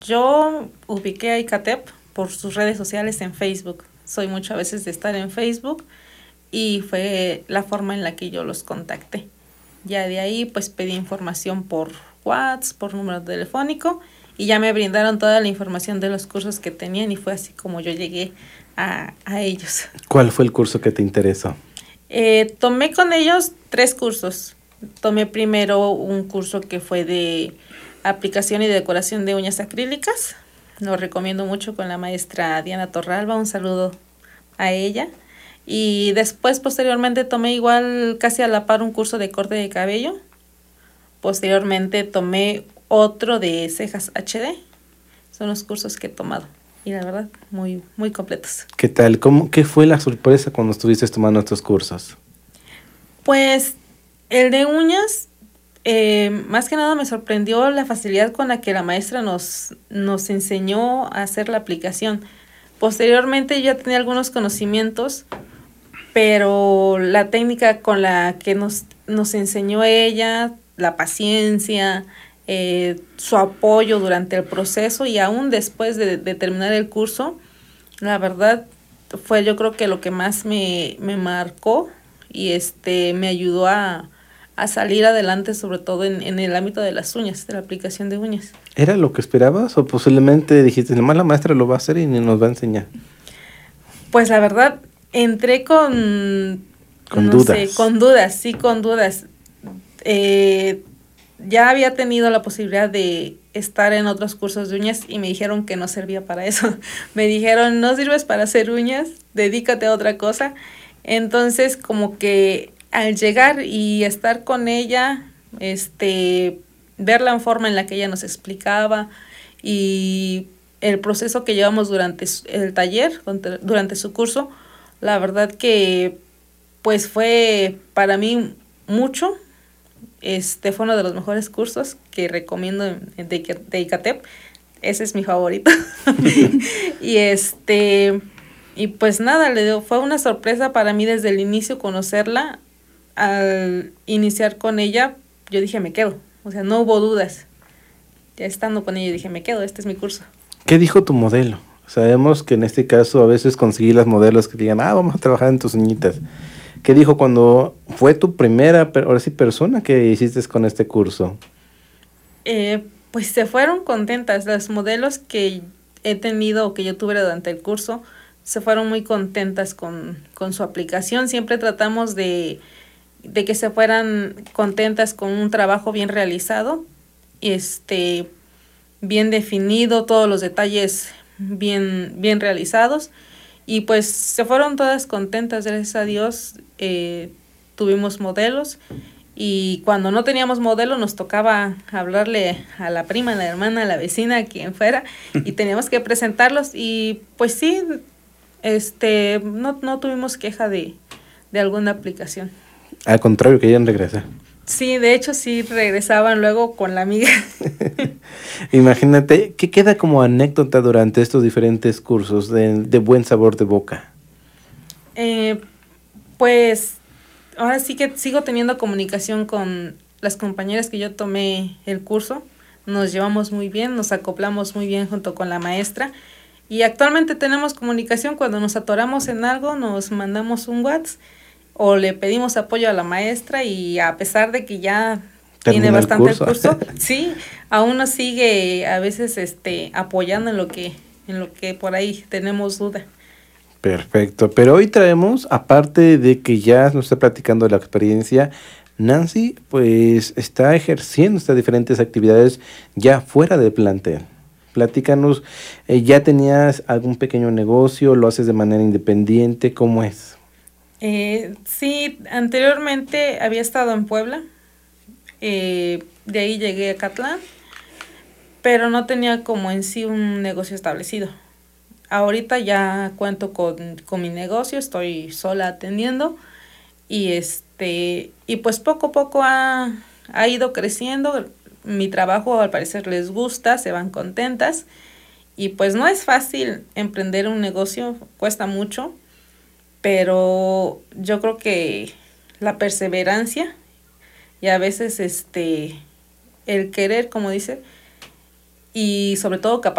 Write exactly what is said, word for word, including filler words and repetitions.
Yo ubiqué a ICATEP por sus redes sociales en Facebook. Soy mucho a veces de estar en Facebook y fue la forma en la que yo los contacté. Ya de ahí pues pedí información por WhatsApp, por número telefónico y ya me brindaron toda la información de los cursos que tenían y fue así como yo llegué a, a ellos. ¿Cuál fue el curso que te interesó? Eh, tomé con ellos tres cursos. Tomé primero un curso que fue de aplicación y decoración de uñas acrílicas. Lo recomiendo mucho con la maestra Diana Torralba, un saludo a ella. Y después, posteriormente, tomé igual casi a la par un curso de corte de cabello. Posteriormente tomé otro de cejas H D. Son los cursos que he tomado. Y la verdad, muy, muy completos. ¿Qué tal? ¿Cómo, ¿Qué fue la sorpresa cuando estuviste tomando estos cursos? Pues el de uñas, eh, más que nada me sorprendió la facilidad con la que la maestra nos, nos enseñó a hacer la aplicación. Posteriormente ya tenía algunos conocimientos, pero la técnica con la que nos, nos enseñó ella, la paciencia, eh, su apoyo durante el proceso y aún después de, de terminar el curso, la verdad fue yo creo que lo que más me, me marcó y este me ayudó a, a salir adelante, sobre todo en, en el ámbito de las uñas, de la aplicación de uñas. ¿Era lo que esperabas o posiblemente dijiste, nomás la maestra lo va a hacer y ni nos va a enseñar? Pues la verdad, entré con... Con no dudas. sé, con dudas, sí, con dudas. Eh, ya había tenido la posibilidad de estar en otros cursos de uñas y me dijeron que no servía para eso. Me dijeron, no sirves para hacer uñas, dedícate a otra cosa. Entonces, como que al llegar y estar con ella, este, ver la forma en la que ella nos explicaba y el proceso que llevamos durante el taller, durante su curso, la verdad que pues fue para mí mucho. Este fue uno de los mejores cursos que recomiendo de, de ICATEP. Ese es mi favorito. y este y pues nada, le dio, fue una sorpresa para mí desde el inicio conocerla. Al iniciar con ella, yo dije, me quedo. O sea, no hubo dudas. Ya estando con ella, dije, me quedo, este es mi curso. ¿Qué dijo tu modelo? Sabemos que en este caso a veces conseguí las modelos que digan, ah, vamos a trabajar en tus uñitas. ¿Qué dijo cuando fue tu primera, ahora sí, persona que hiciste con este curso? Eh, pues se fueron contentas. Las modelos que he tenido o que yo tuve durante el curso se fueron muy contentas con, con su aplicación. Siempre tratamos de, de que se fueran contentas con un trabajo bien realizado, este, bien definido, todos los detalles bien, bien realizados. Y pues se fueron todas contentas, gracias a Dios. Eh, tuvimos modelos y cuando no teníamos modelo nos tocaba hablarle a la prima, a la hermana, a la vecina, a quien fuera, y teníamos que presentarlos y pues sí, este, no, no tuvimos queja de, de alguna aplicación. Al contrario, querían regresar. Sí, de hecho sí regresaban luego con la amiga. Imagínate, ¿qué queda como anécdota durante estos diferentes cursos de, de buen sabor de boca? Eh, pues ahora sí que sigo teniendo comunicación con las compañeras que yo tomé el curso. Nos llevamos muy bien, nos acoplamos muy bien junto con la maestra. Y actualmente tenemos comunicación cuando nos atoramos en algo, nos mandamos un WhatsApp o le pedimos apoyo a la maestra y a pesar de que ya tiene bastante el curso, el curso sí, aún nos sigue a veces este apoyando en lo que en lo que por ahí tenemos duda. Perfecto, pero hoy traemos, aparte de que ya nos está platicando la experiencia, Nancy pues está ejerciendo estas diferentes actividades ya fuera del plantel. Platícanos, eh, ¿ya tenías algún pequeño negocio? ¿Lo haces de manera independiente? ¿Cómo es? Eh, sí, anteriormente había estado en Puebla, eh, de ahí llegué a Catlán, pero no tenía como en sí un negocio establecido. Ahorita ya cuento con, con mi negocio, estoy sola atendiendo y este y pues poco a poco ha, ha ido creciendo. Mi trabajo al parecer les gusta, se van contentas y pues no es fácil emprender un negocio, cuesta mucho, pero yo creo que la perseverancia y a veces este el querer, como dice, y sobre todo capaz